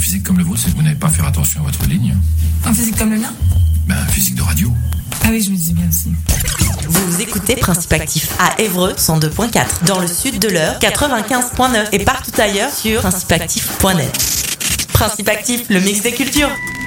physique comme le vôtre, c'est que vous n'avez pas à faire attention à votre ligne. Un physique comme le mien? Un physique de radio. Ah oui, je me disais bien aussi. Vous écoutez Principe Actif à Évreux 102.4, dans le sud de l'Eure 95.9 et partout ailleurs sur principeactif.net. Principe Actif, le mix des cultures.